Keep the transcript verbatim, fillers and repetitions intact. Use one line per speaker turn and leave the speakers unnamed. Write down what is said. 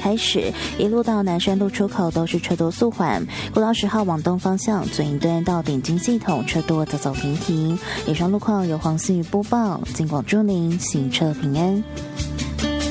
开始，一路到南山路出口都是车多速缓。国道十号往东方向左营端到顶金系统车多走走停停。以上路况由黄思瑜播报，金广祝您行车平安。